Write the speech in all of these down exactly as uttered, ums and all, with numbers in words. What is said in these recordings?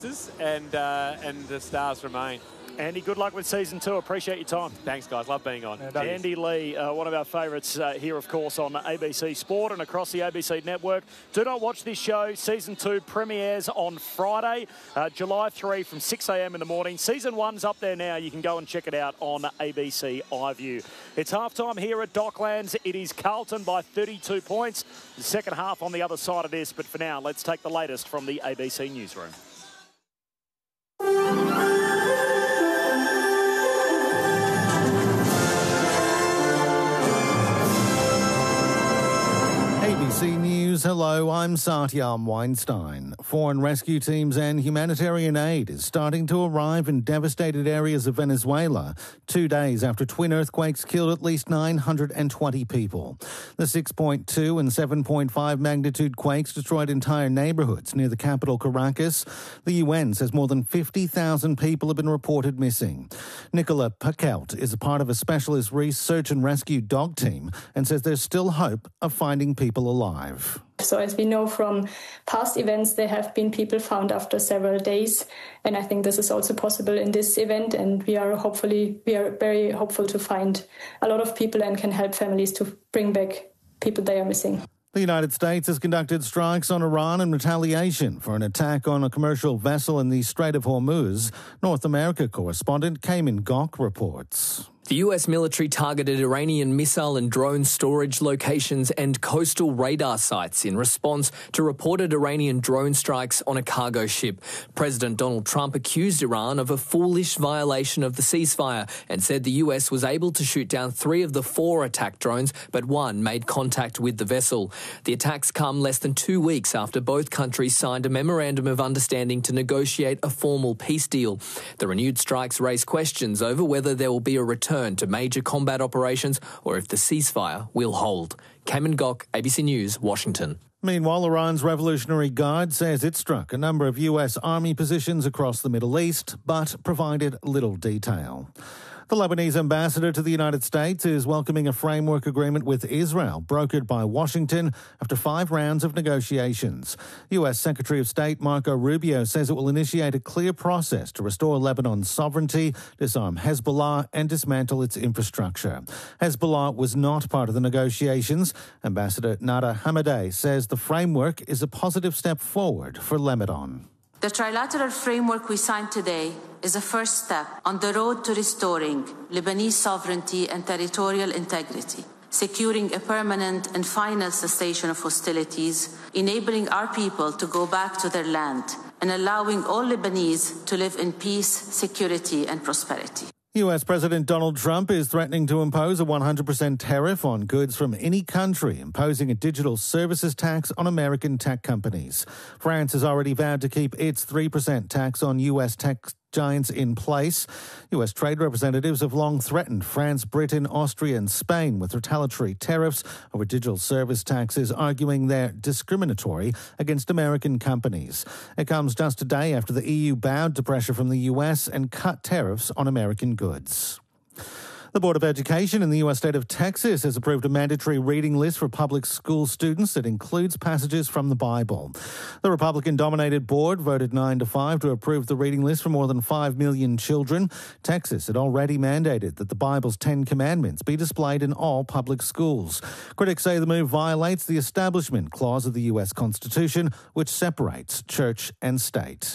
and uh, and the stars remain. Andy, good luck with season two. Appreciate your time. Thanks, guys. Love being on. And Andy Lee, uh, one of our favourites uh, here, of course, on A B C Sport and across the A B C network. Do not watch this show. Season two premieres on Friday, uh, July third from six a m in the morning. Season one's up there now. You can go and check it out on A B C iView. It's halftime here at Docklands. It is Carlton by thirty-two points. The second half on the other side of this. But for now, let's take the latest from the A B C newsroom. A B C News, hello, I'm Satyam Weinstein. Foreign rescue teams and humanitarian aid is starting to arrive in devastated areas of Venezuela, two days after twin earthquakes killed at least nine hundred twenty people. The six point two and seven point five magnitude quakes destroyed entire neighbourhoods near the capital Caracas. The U N says more than fifty thousand people have been reported missing. Nicola Paquelt is a part of a specialist research and rescue dog team and says there's still hope of finding people alive. So as we know from past events, there have been people found after several days. And I think this is also possible in this event. And we are hopefully, we are very hopeful to find a lot of people and can help families to bring back people they are missing. The United States has conducted strikes on Iran in retaliation for an attack on a commercial vessel in the Strait of Hormuz. North America correspondent Cayman Gok reports. The U S military targeted Iranian missile and drone storage locations and coastal radar sites in response to reported Iranian drone strikes on a cargo ship. President Donald Trump accused Iran of a foolish violation of the ceasefire and said the U S was able to shoot down three of the four attack drones, but one made contact with the vessel. The attacks come less than two weeks after both countries signed a memorandum of understanding to negotiate a formal peace deal. The renewed strikes raise questions over whether there will be a return to major combat operations or if the ceasefire will hold. Cayman Gok, A B C News, Washington. Meanwhile, Iran's Revolutionary Guard says it struck a number of U S Army positions across the Middle East, but provided little detail. The Lebanese ambassador to the United States is welcoming a framework agreement with Israel, brokered by Washington after five rounds of negotiations. U S Secretary of State Marco Rubio says it will initiate a clear process to restore Lebanon's sovereignty, disarm Hezbollah, and dismantle its infrastructure. Hezbollah was not part of the negotiations. Ambassador Nada Hamadeh says the framework is a positive step forward for Lebanon. The trilateral framework we signed today is a first step on the road to restoring Lebanese sovereignty and territorial integrity, securing a permanent and final cessation of hostilities, enabling our people to go back to their land, and allowing all Lebanese to live in peace, security, and prosperity. U S President Donald Trump is threatening to impose a one hundred percent tariff on goods from any country, imposing a digital services tax on American tech companies. France has already vowed to keep its three percent tax on U S tech giants in place. U S trade representatives have long threatened France, Britain, Austria and Spain with retaliatory tariffs over digital service taxes, arguing they're discriminatory against American companies. It comes just a day after the E U bowed to pressure from the U S and cut tariffs on American goods. The Board of Education in the U S state of Texas has approved a mandatory reading list for public school students that includes passages from the Bible. The Republican-dominated board voted nine to five to approve the reading list for more than five million children. Texas had already mandated that the Bible's Ten Commandments be displayed in all public schools. Critics say the move violates the Establishment Clause of the U S Constitution, which separates church and state.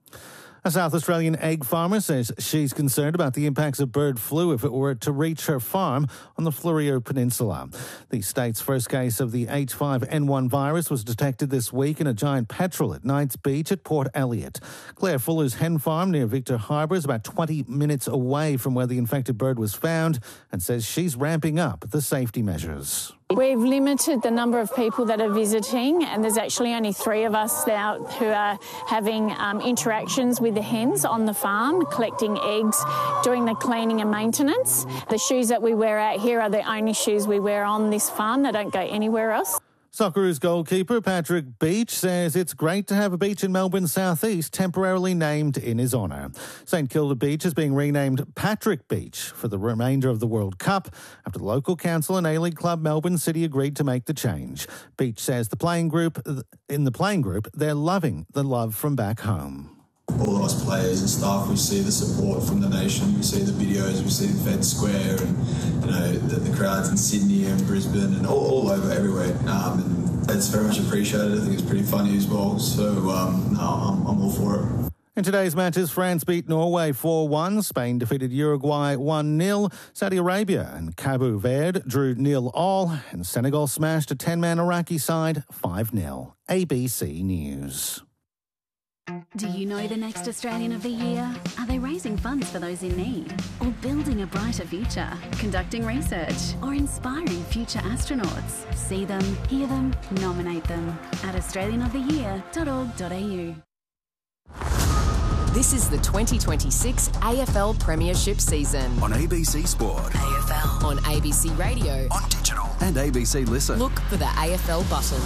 A South Australian egg farmer says she's concerned about the impacts of bird flu if it were to reach her farm on the Fleurieu Peninsula. The state's first case of the H five N one virus was detected this week in a giant petrel at Knights Beach at Port Elliot. Claire Fuller's hen farm near Victor Harbour is about twenty minutes away from where the infected bird was found and says she's ramping up the safety measures. We've limited the number of people that are visiting, and there's actually only three of us now who are having um, interactions with the hens on the farm, collecting eggs, doing the cleaning and maintenance. The shoes that we wear out here are the only shoes we wear on this farm. They don't go anywhere else. Socceroos goalkeeper Patrick Beach says it's great to have a beach in Melbourne's southeast temporarily named in his honour. St Kilda Beach is being renamed Patrick Beach for the remainder of the World Cup after the local council and A-League club Melbourne City agreed to make the change. Beach says the playing group in the playing group they're loving the love from back home. players and staff, we see the support from the nation. We see the videos, we see Fed Square, and you know the, the crowds in Sydney and Brisbane and all, all over everywhere. Um, and it's very much appreciated. I think it's pretty funny as well. So um, no, I'm, I'm all for it. In today's matches, France beat Norway four one, Spain defeated Uruguay one nil, Saudi Arabia and Cabo Verde drew nil all, and Senegal smashed a ten-man Iraqi side five nil. A B C News. Do you know the next Australian of the Year? Are they raising funds for those in need? Or building a brighter future? Conducting research? Or inspiring future astronauts? See them, hear them, nominate them at australian of the year dot org dot a u. This is the twenty twenty-six A F L Premiership season. On A B C Sport. A F L. On A B C Radio. On digital. And A B C Listen. Look for the A F L button.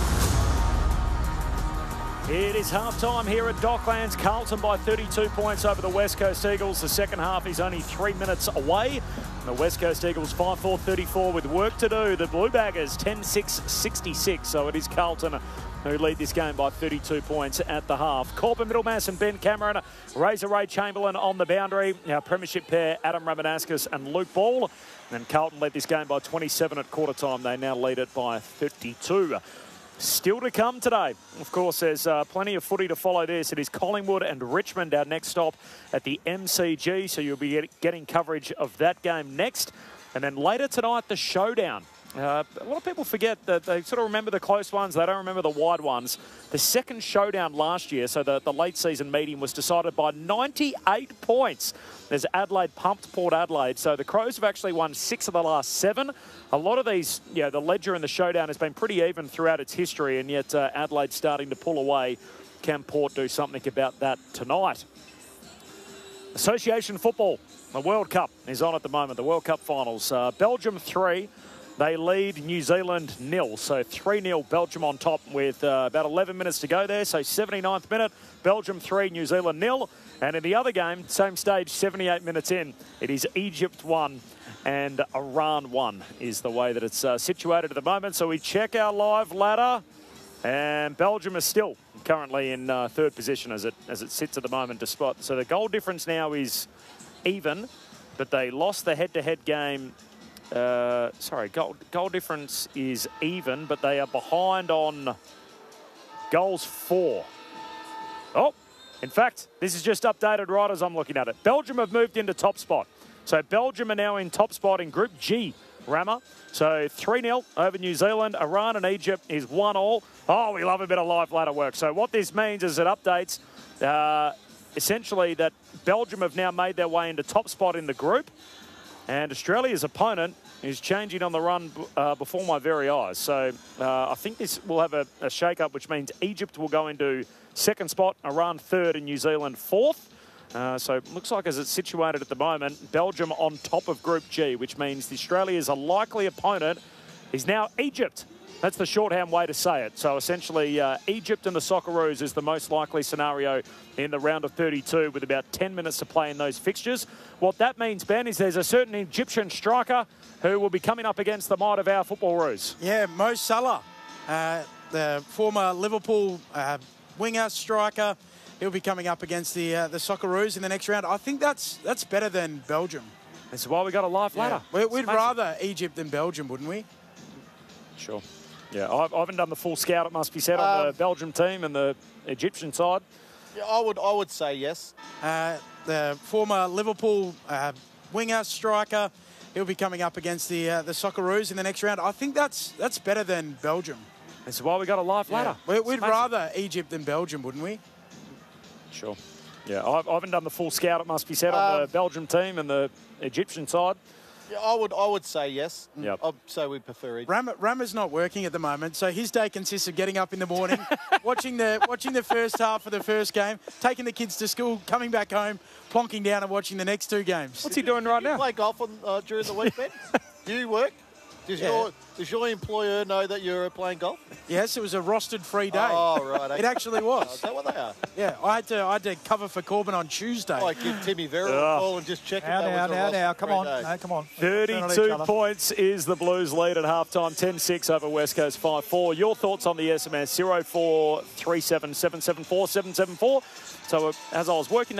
It is half-time here at Docklands. Carlton by thirty-two points over the West Coast Eagles. The second half is only three minutes away. The West Coast Eagles five four thirty-four with work to do. The Blue Baggers ten six sixty-six. So it is Carlton who lead this game by thirty-two points at the half. Corbin Middlemass and Ben Cameron. Razor Ray Chamberlain on the boundary. Our premiership pair, Adam Ramanauskas and Luke Ball. And Carlton led this game by twenty-seven at quarter time. They now lead it by thirty-two. Still to come today. Of course, there's uh, plenty of footy to follow this. It is Collingwood and Richmond, our next stop at the M C G. So you'll be get getting coverage of that game next. And then later tonight, the showdown. Uh, a lot of people forget that they sort of remember the close ones. They don't remember the wide ones. The second showdown last year, so the, the late season meeting, was decided by ninety-eight points. There's Adelaide pumped Port Adelaide. So the Crows have actually won six of the last seven. A lot of these, you know, the ledger in the showdown has been pretty even throughout its history, and yet uh, Adelaide's starting to pull away. Can Port do something about that tonight? Association football. The World Cup is on at the moment. The World Cup finals. Uh, Belgium three. They lead New Zealand nil. So three nil Belgium on top with uh, about eleven minutes to go there. So seventy-ninth minute, Belgium three, New Zealand nil. And in the other game, same stage, seventy-eight minutes in, it is Egypt one and Iran one is the way that it's uh, situated at the moment. So we check our live ladder, and Belgium is still currently in uh, third position as it as it sits at the moment. Despite so the goal difference now is even, but they lost the head-to-head game. Uh, sorry, goal, goal difference is even, but they are behind on goals for. Oh, in fact, this is just updated right as I'm looking at it. Belgium have moved into top spot. So Belgium are now in top spot in Group G, Rammer. So three nil over New Zealand. Iran and Egypt is one all. Oh, we love a bit of live ladder work. So what this means is it updates uh, essentially that Belgium have now made their way into top spot in the group. And Australia's opponent is changing on the run uh, before my very eyes. So uh, I think this will have a, a shake-up, which means Egypt will go into second spot, Iran third, and New Zealand fourth. Uh, so it looks like as it's situated at the moment, Belgium on top of Group G, which means the Australia's a likely opponent is now Egypt. That's the shorthand way to say it. So essentially, uh, Egypt and the Socceroos is the most likely scenario in the round of thirty-two with about ten minutes to play in those fixtures. What that means, Ben, is there's a certain Egyptian striker who will be coming up against the might of our football Roos. Yeah, Mo Salah, uh, the former Liverpool uh, winger striker. He'll be coming up against the uh, the Socceroos in the next round. I think that's that's better than Belgium. This is why we got a live ladder. Yeah. We'd rather Egypt than Belgium, wouldn't we? Sure. Yeah, I haven't done the full scout, it must be said, on um, the Belgium team and the Egyptian side. Yeah, I would I would say yes. Uh, the former Liverpool uh, winger striker, he'll be coming up against the uh, the Socceroos in the next round. I think that's that's better than Belgium. This is why we got a live ladder. Yeah. We'd rather Egypt than Belgium, wouldn't we? Sure. Yeah, I haven't done the full scout, it must be said, on um, the Belgium team and the Egyptian side. Yeah, I would I would say yes. Yep. I'd say we prefer Egypt. Ram, Rama's not working at the moment, so his day consists of getting up in the morning, watching the watching the first half of the first game, taking the kids to school, coming back home, plonking down and watching the next two games. What's he doing right Do you now? play golf on, uh, during the week, Ben? Do you work? Does, Yeah. your, does your employer know that you're playing golf? Yes, it was a rostered free day. Oh, right. It actually was. Oh, is that what they are? Yeah, I had to I had to cover for Corbin on Tuesday. I might give Timmy Vera Ugh. a call and just check if Now, that now, was a now, roster now, come free on, day. no, come on. thirty-two points is the Blues lead at halftime, ten six over West Coast five four. Your thoughts on the S M S, zero four three seven seven seven four seven seven four. So uh, as I was working